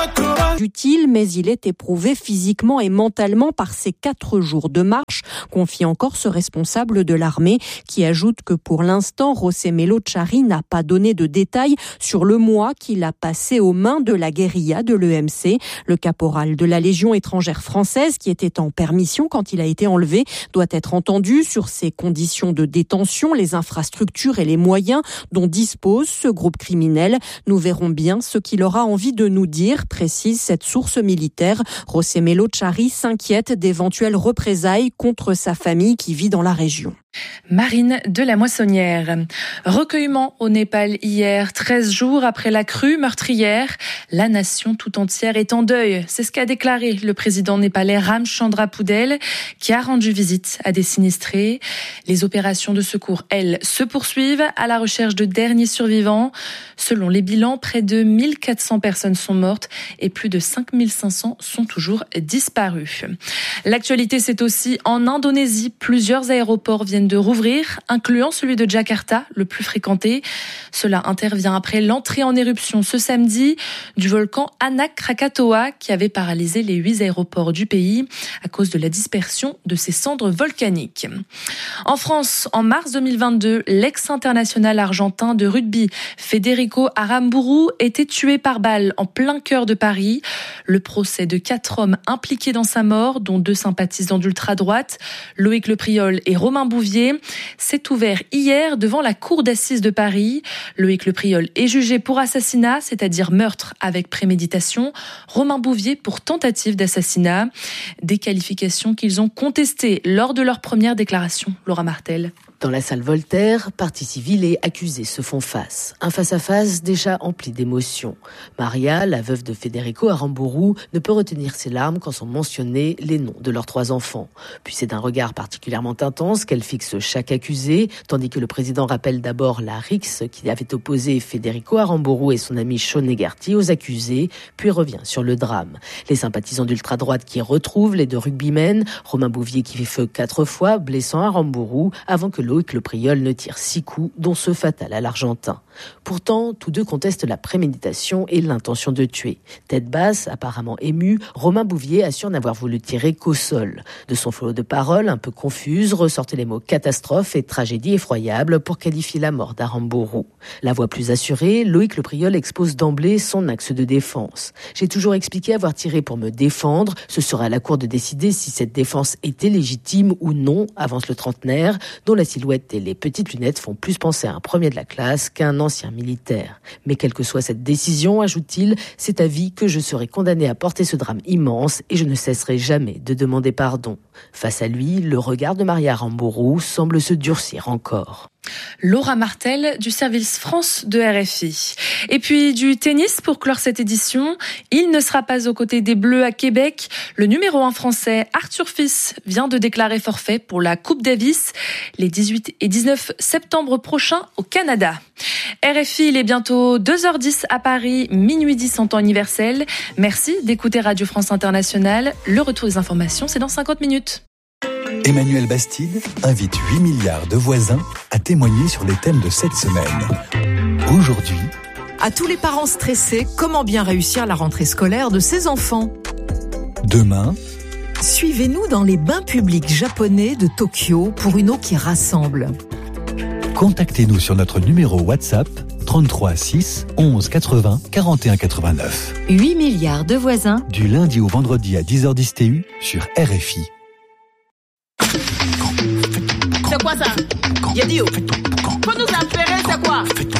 Utile, mais il est éprouvé physiquement et mentalement par ces 4 jours de marche, confie encore ce responsable de l'armée, qui ajoute que pour l'instant, José Melo Tchari n'a pas donné de détails sur le mois qu'il a passé aux mains de la guérilla de l'EMC. Le caporal de la Légion étrangère française, qui était en permission quand il a été enlevé, doit être entendu sur ses conditions de détention, les infrastructures et les moyens dont dispose ce groupe criminel. Nous verrons bien ce qu'il aura envie de nous dire, précise cette source militaire. José Melo Tchari s'inquiète d'éventuelles représailles contre sa famille qui vit dans la région. Marine de la Moissonnière. Recueillement au Népal hier, 13 jours après la crue meurtrière. La nation tout entière est en deuil. C'est ce qu'a déclaré le président népalais Ramchandra Poudel, qui a rendu visite à des sinistrés. Les opérations de secours, elles, se poursuivent à la recherche de derniers survivants. Selon les bilans, près de 1400 personnes sont mortes et plus de 5500 sont toujours disparues. L'actualité, c'est aussi en Indonésie. Plusieurs aéroports viennent de rouvrir, incluant celui de Jakarta, le plus fréquenté. Cela intervient après l'entrée en éruption ce samedi du volcan Anak Krakatoa, qui avait paralysé les 8 aéroports du pays à cause de la dispersion de ses cendres volcaniques. En France, en mars 2022, l'ex-international argentin de rugby Federico Aramburu était tué par balle en plein cœur de Paris. Le procès de 4 hommes impliqués dans sa mort, dont 2 sympathisants d'ultra-droite, Loïc Lepriol et Romain Bouvier, s'est ouvert hier devant la cour d'assises de Paris. Loïc Lepriol est jugé pour assassinat, c'est-à-dire meurtre avec préméditation. Romain Bouvier pour tentative d'assassinat. Des qualifications qu'ils ont contestées lors de leur première déclaration. Laura Martel. Dans la salle Voltaire, partie civile et accusés se font face. Un face-à-face déjà empli d'émotions. Maria, la veuve de Federico Aramburu, ne peut retenir ses larmes quand sont mentionnés les noms de leurs 3 enfants. Puis c'est d'un regard particulièrement intense qu'elle fixe chaque accusé, tandis que le président rappelle d'abord la rixe qui avait opposé Federico Aramburu et son ami Sean Hegarty aux accusés, puis revient sur le drame. Les sympathisants d'ultra-droite qui retrouvent les 2 rugbymen, Romain Bouvier qui fait feu 4 fois, blessant Aramburu, avant que Loïc Lepriol ne tire 6 coups, dont ce fatal à l'Argentin. Pourtant, tous 2 contestent la préméditation et l'intention de tuer. Tête basse, apparemment ému, Romain Bouvier assure n'avoir voulu tirer qu'au sol. De son flot de paroles, un peu confuse, ressortaient les mots catastrophe et tragédie effroyable pour qualifier la mort d'Aramburu. La voix plus assurée, Loïc Lepriol expose d'emblée son axe de défense. J'ai toujours expliqué avoir tiré pour me défendre. Ce sera à la cour de décider si cette défense était légitime ou non, avance le trentenaire, dont la silhouette et les petites lunettes font plus penser à un premier de la classe qu'à un ancien militaire. Mais quelle que soit cette décision, ajoute-t-il, c'est à vie que je serai condamné à porter ce drame immense et je ne cesserai jamais de demander pardon. Face à lui, le regard de Maria Aramburu semble se durcir encore. Laura Martel du service France de RFI. Et puis du tennis pour clore cette édition. Il ne sera pas aux côtés des Bleus à Québec. Le numéro 1 français Arthur Fils vient de déclarer forfait pour la Coupe Davis les 18 et 19 septembre prochains au Canada. RFI, il est bientôt 2h10 à Paris, minuit 10 en temps universel. Merci d'écouter Radio France Internationale. Le retour des informations, c'est dans 50 minutes. Emmanuel Bastide invite 8 milliards de voisins à témoigner sur les thèmes de cette semaine. Aujourd'hui, à tous les parents stressés, comment bien réussir la rentrée scolaire de ses enfants. Demain, suivez-nous dans les bains publics japonais de Tokyo pour une eau qui rassemble. Contactez-nous sur notre numéro WhatsApp 33 6 11 80 41 89. 8 milliards de voisins. Du lundi au vendredi à 10h10 TU sur RFI. C'est quoi ça? Yadio. Faut nous appeler, c'est quoi?